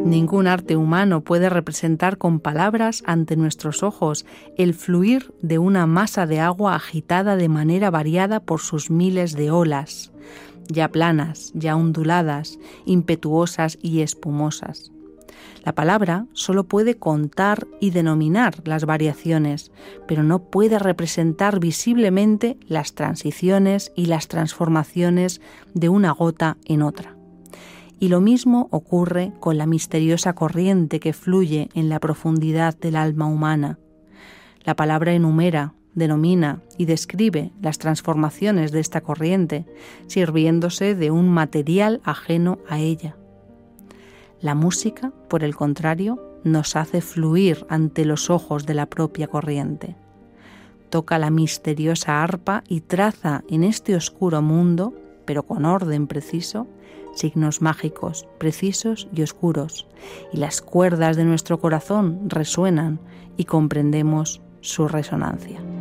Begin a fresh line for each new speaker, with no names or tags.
Ningún arte humano puede representar con palabras ante nuestros ojos el fluir de una masa de agua agitada de manera variada por sus miles de olas, ya planas, ya onduladas, impetuosas y espumosas. La palabra solo puede contar y denominar las variaciones, pero no puede representar visiblemente las transiciones y las transformaciones de una gota en otra. Y lo mismo ocurre con la misteriosa corriente que fluye en la profundidad del alma humana. La palabra enumera, denomina y describe las transformaciones de esta corriente, sirviéndose de un material ajeno a ella. La música, por el contrario, nos hace fluir ante los ojos de la propia corriente. Toca la misteriosa arpa y traza en este oscuro mundo, pero con orden preciso, signos mágicos, precisos y oscuros, y las cuerdas de nuestro corazón resuenan y comprendemos su resonancia.